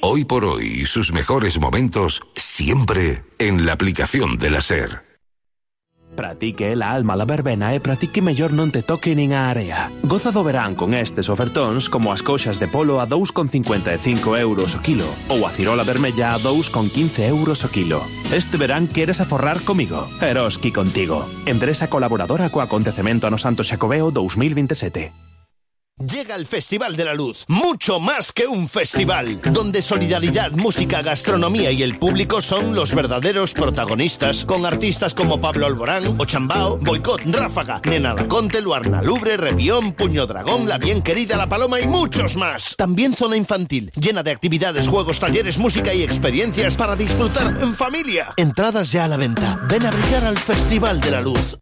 Hoy por hoy y sus mejores momentos siempre en la aplicación de la SER. Pratique la alma la verbena e pratique mellor non te toque nin a area. Goza do verán con estes ofertóns como as coxas de polo a 2,55 euros o kilo ou a cirola vermella a 2,15 euros o kilo. Este verán queres aforrar comigo? Eroski contigo. Empresa colaboradora co acontecemento ano Santo Xacobeo 2027. Llega el Festival de la Luz, mucho más que un festival, donde solidaridad, música, gastronomía y el público son los verdaderos protagonistas, con artistas como Pablo Alborán, Ochambao, Boicot, Ráfaga, Nena Laconte, Luarna Lubre, Repión, Puño Dragón, La Bien Querida, La Paloma y muchos más. También zona infantil, llena de actividades, juegos, talleres, música y experiencias para disfrutar en familia. Entradas ya a la venta. Ven a brillar al Festival de la Luz.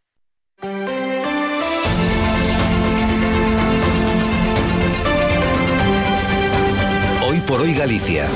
Hoy por hoy Galicia.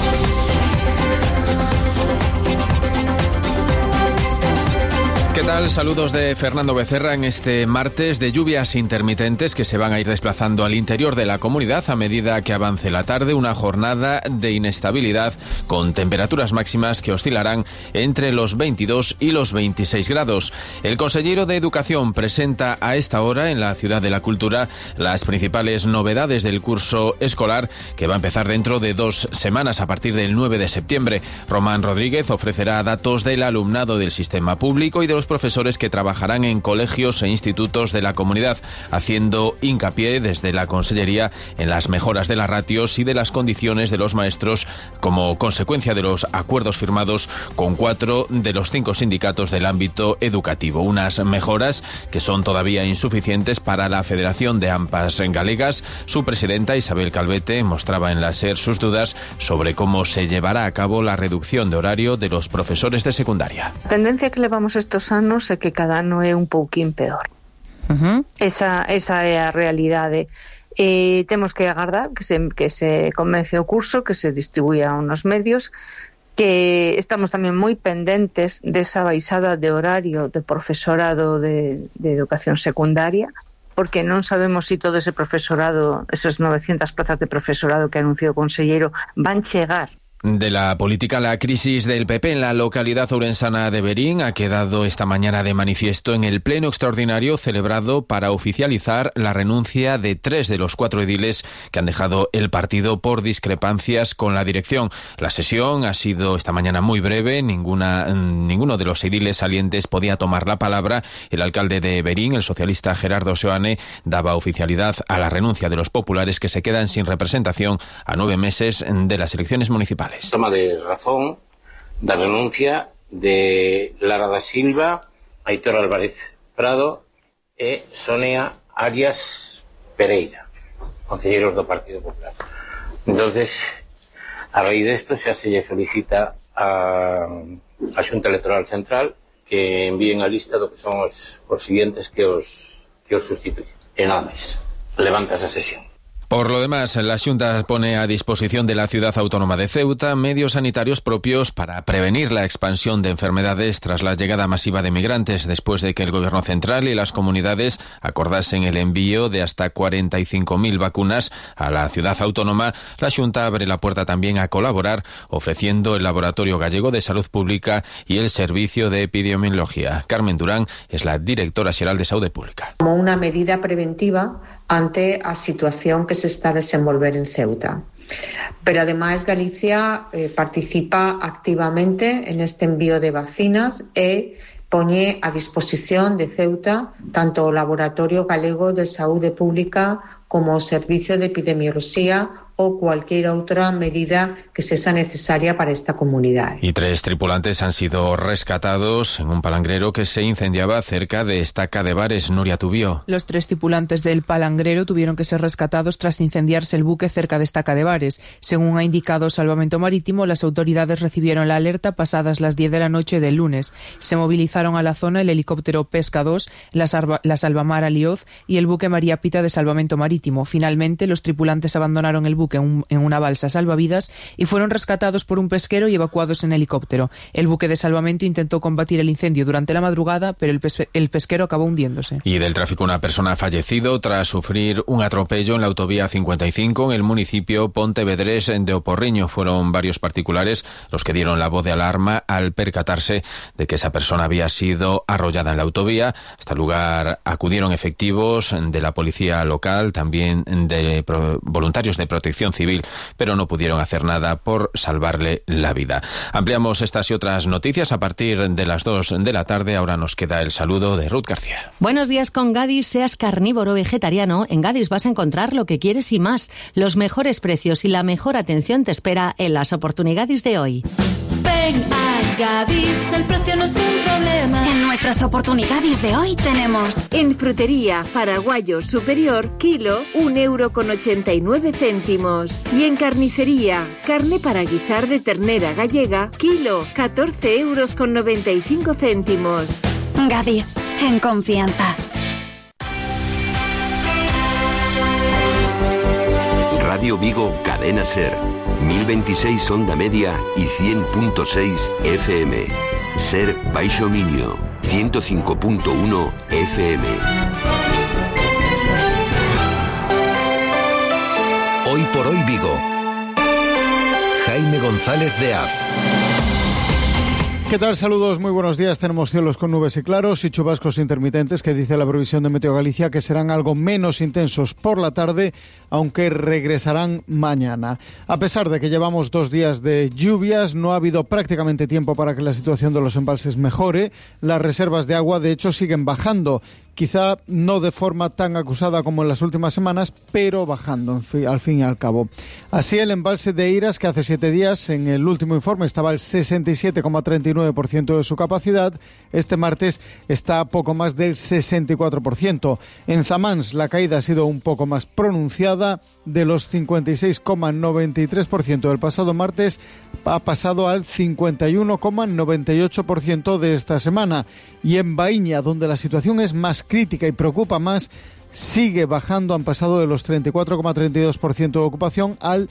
¿Qué tal? Saludos de Fernando Becerra en este martes de lluvias intermitentes que se van a ir desplazando al interior de la comunidad a medida que avance la tarde, una jornada de inestabilidad con temperaturas máximas que oscilarán entre los 22 y los 26 grados. El consejero de Educación presenta a esta hora en la Ciudad de la Cultura las principales novedades del curso escolar que va a empezar dentro de 2 semanas a partir del 9 de septiembre. Román Rodríguez ofrecerá datos del alumnado del sistema público y de los profesores que trabajarán en colegios e institutos de la comunidad, haciendo hincapié desde la Consellería en las mejoras de las ratios y de las condiciones de los maestros como consecuencia de los acuerdos firmados con 4 de los 5 sindicatos del ámbito educativo. Unas mejoras que son todavía insuficientes para la Federación de AMPAs Galegas. Su presidenta, Isabel Calvete, mostraba en la SER sus dudas sobre cómo se llevará a cabo la reducción de horario de los profesores de secundaria. A tendencia que levamos estos anos é que cada ano é un pouquín peor. Esa é a realidade. Temos que agardar que se comece o curso, que se distribuya unos medios, que estamos tamén moi pendentes desa baixada de horario de profesorado de educación secundaria, porque non sabemos se todo ese profesorado, esas 900 plazas de profesorado que anunciou o conselleiro, van chegar. De la política, la crisis del PP en la localidad ourensana de Verín ha quedado esta mañana de manifiesto en el pleno extraordinario celebrado para oficializar la renuncia de 3 de los 4 ediles que han dejado el partido por discrepancias con la dirección. La sesión ha sido esta mañana muy breve, ninguno de los ediles salientes podía tomar la palabra. El alcalde de Verín, el socialista Gerardo Seoane, daba oficialidad a la renuncia de los populares que se quedan sin representación a 9 meses de las elecciones municipales. Toma de razón da renuncia de Lara da Silva, Aitor Álvarez Prado e Sonia Arias Pereira, concelleiros do Partido Popular. Entonces, a raíz desto xa se lle solicita a Xunta Electoral Central que envíen a lista do que son os siguientes que os sustituyen. E nada máis. Levanta esa sesión. Por lo demás, la Xunta pone a disposición de la Ciudad Autónoma de Ceuta medios sanitarios propios para prevenir la expansión de enfermedades tras la llegada masiva de migrantes, después de que el Gobierno central y las comunidades acordasen el envío de hasta 45.000 vacunas a la Ciudad Autónoma. La Xunta abre la puerta también a colaborar, ofreciendo el Laboratorio Gallego de Salud Pública y el Servicio de Epidemiología. Carmen Durán es la directora xeral de Saúde Pública. Como una medida preventiva ante a situación que se está a desenvolver en Ceuta. Pero ademais Galicia participa activamente en este envío de vacinas e poñe a disposición de Ceuta tanto o Laboratorio Galego de Saúde Pública como o Servicio de Epidemioloxía o cualquier outra medida que sea necesaria para esta comunidade. Y 3 tripulantes han sido rescatados en un palangrero que se incendiaba cerca de Estaca de Bares. Nuria Tubío. Los 3 tripulantes del palangrero tuvieron que ser rescatados tras incendiarse el buque cerca de Estaca de Bares. Según ha indicado Salvamento Marítimo, las autoridades recibieron la alerta pasadas las 10 de la noche del lunes. Se movilizaron a la zona el helicóptero Pesca 2, la Salvamar Alioz y el buque María Pita de Salvamento Marítimo. Finalmente, los tripulantes abandonaron el buque buque en una balsa salvavidas y fueron rescatados por un pesquero y evacuados en helicóptero. El buque de salvamento intentó combatir el incendio durante la madrugada, pero el pesquero acabó hundiéndose. Y del tráfico, una persona ha fallecido tras sufrir un atropello en la autovía 55 en el municipio pontevedrés de Oporriño. Fueron varios particulares los que dieron la voz de alarma al percatarse de que esa persona había sido arrollada en la autovía. Hasta el lugar acudieron efectivos de la policía local, también de voluntarios de protección civil, pero no pudieron hacer nada por salvarle la vida. Ampliamos estas y otras noticias a partir de las 2 de la tarde. Ahora nos queda el saludo de Ruth García. Buenos días. Con Gadis, seas carnívoro o vegetariano, en Gadis vas a encontrar lo que quieres y más. Los mejores precios y la mejor atención te espera en las oportunidades de hoy. Ven a Gadis, el precio no es un problema. En nuestras oportunidades de hoy tenemos en frutería Paraguayo Superior, kilo 1,89 €. Y en carnicería, carne para guisar de ternera gallega, kilo 14,95 €. Gadis, en confianza. Radio Vigo, Cadena Ser, 1026 onda media y 100.6 FM. Ser Baixo Miño, 105.1 FM. Hoy por hoy Vigo. Jaime González de Az. ¿Qué tal? Saludos, muy buenos días. Tenemos cielos con nubes y claros y chubascos intermitentes que dice la previsión de Meteo Galicia que serán algo menos intensos por la tarde, aunque regresarán mañana. A pesar de que llevamos 2 días de lluvias, no ha habido prácticamente tiempo para que la situación de los embalses mejore. Las reservas de agua, de hecho, siguen bajando. Quizá no de forma tan acusada como en las últimas semanas, pero bajando al fin y al cabo. Así, el embalse de Eiras, que hace 7 días en el último informe estaba al 67,39% de su capacidad, este martes está a poco más del 64%. En Zamáns la caída ha sido un poco más pronunciada, de los 56,93% del pasado martes ha pasado al 51,98% de esta semana. Y en Baíña, donde la situación es más crítica y preocupa más, sigue bajando. Han pasado de los 34,32% de ocupación al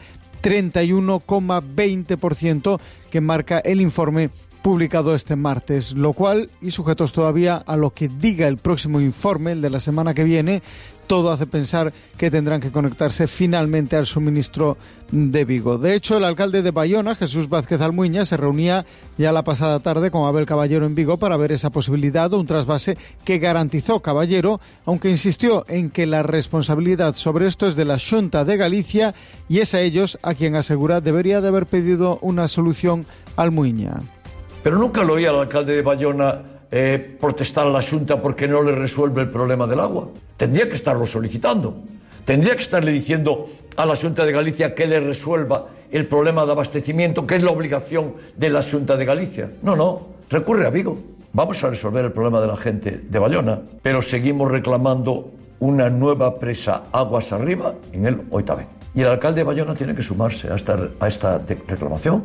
31,20% que marca el informe publicado este martes, lo cual, y sujetos todavía a lo que diga el próximo informe, el de la semana que viene, todo hace pensar que tendrán que conectarse finalmente al suministro de Vigo. De hecho, el alcalde de Bayona, Jesús Vázquez Almuiña, se reunía ya la pasada tarde con Abel Caballero en Vigo para ver esa posibilidad de un trasvase que garantizó Caballero, aunque insistió en que la responsabilidad sobre esto es de la Xunta de Galicia y es a ellos a quien asegura debería de haber pedido una solución Almuiña. Pero nunca lo oía al alcalde de Bayona protestar a la Xunta porque no le resuelve el problema del agua. Tendría que estarlo solicitando. Tendría que estarle diciendo a la Xunta de Galicia que le resuelva el problema de abastecimiento, que es la obligación de la Xunta de Galicia. No, recurre a Vigo. Vamos a resolver el problema de la gente de Bayona, pero seguimos reclamando una nueva presa aguas arriba en el Oitavén. Y el alcalde de Bayona tiene que sumarse a esta reclamación.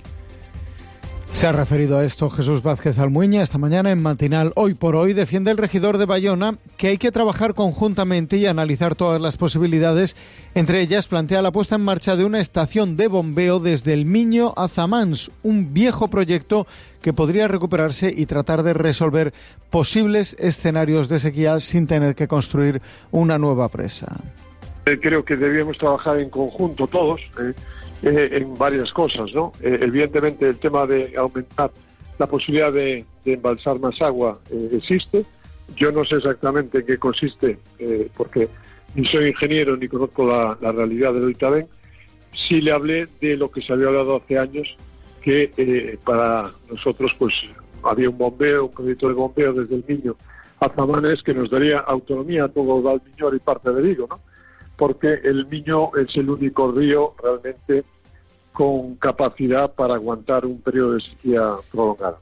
Se ha referido a esto Jesús Vázquez Almuiña esta mañana en Matinal. Hoy por hoy defiende el regidor de Bayona que hay que trabajar conjuntamente y analizar todas las posibilidades. Entre ellas plantea la puesta en marcha de una estación de bombeo desde el Miño a Zamáns, un viejo proyecto que podría recuperarse y tratar de resolver posibles escenarios de sequía sin tener que construir una nueva presa. Creo que debíamos trabajar en conjunto todos, en varias cosas, ¿no? Evidentemente el tema de aumentar la posibilidad de embalsar más agua existe. Yo no sé exactamente en qué consiste, porque ni soy ingeniero ni conozco la realidad del Oitavén. Sí le hablé de lo que se había hablado hace años, que para nosotros pues había un proyecto de bombeo desde el Miño a Zamanes que nos daría autonomía a todo Valmiñor y parte de Vigo, ¿no? Porque el Miño es el único río realmente con capacidad para aguantar un periodo de sequía prolongado.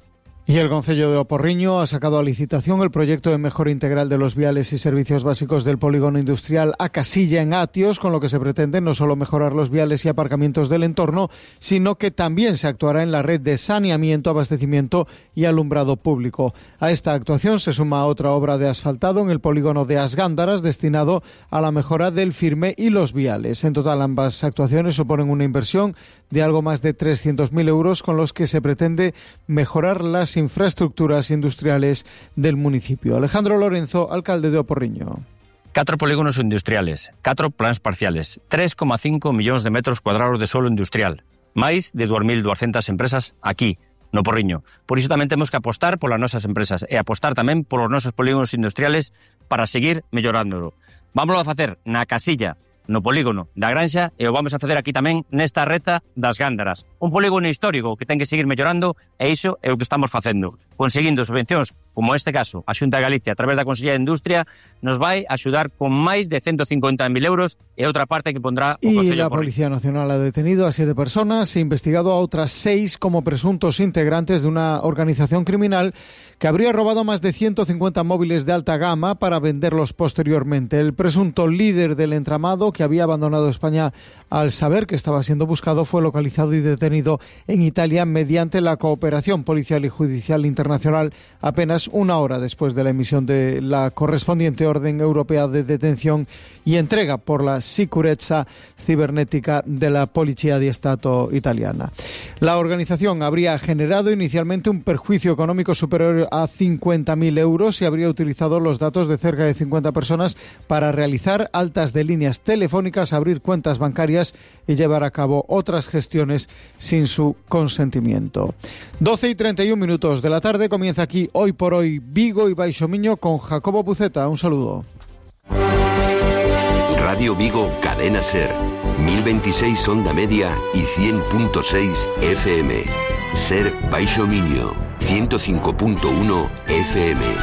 Y el Concello de Oporriño ha sacado a licitación el proyecto de mejora integral de los viales y servicios básicos del polígono industrial A Casilla en Atios, con lo que se pretende no solo mejorar los viales y aparcamientos del entorno, sino que también se actuará en la red de saneamiento, abastecimiento y alumbrado público. A esta actuación se suma otra obra de asfaltado en el polígono de As Gándaras, destinado a la mejora del firme y los viales. En total, ambas actuaciones suponen una inversión de algo más de 300.000 euros, con los que se pretende mejorar las infraestructuras industriales del municipio. Alejandro Lorenzo, alcalde de Oporriño. 4 polígonos industriales, 4 plans parciales, 3,5 millóns de metros cuadrados de solo industrial, máis de 2.200 empresas aquí, no Porriño. Por iso tamén temos que apostar polas nosas empresas e apostar tamén polos nosos polígonos industriales para seguir mellorándolo. Vámoslo a facer na Casilla, no polígono da Granxa, e o vamos a facer aquí tamén nesta reta das Gándaras. Un polígono histórico que ten que seguir mellorando, e iso é o que estamos facendo. Conseguindo subvencións, como este caso, a Xunta de Galicia, a través da Consellería de Industria, nos vai axudar con máis de 150.000 euros, e outra parte que pondrá o Concello. Y la Policía Nacional ha detenido a 7 personas e investigado a otras 6 como presuntos integrantes de una organización criminal que habría robado más de 150 móviles de alta gama para venderlos posteriormente. El presunto líder del entramado, que había abandonado España al saber que estaba siendo buscado, fue localizado y detenido en Italia mediante la cooperación policial y judicial internacional apenas una hora después de la emisión de la correspondiente orden europea de detención y entrega por la sicurezza cibernética de la Polizia di Stato italiana. La organización habría generado inicialmente un perjuicio económico superior a 50.000 euros y habría utilizado los datos de cerca de 50 personas para realizar altas de líneas telefónicas, abrir cuentas bancarias y llevar a cabo otras gestiones sin su consentimiento. 12:31 de la tarde, comienza aquí Hoy por Hoy Vigo y Baixo Miño con Jacobo Buceta. Un saludo. Radio Vigo, Cadena Ser, 1026 onda media y 100.6 FM. Ser Baixo Miño, 105.1 FM.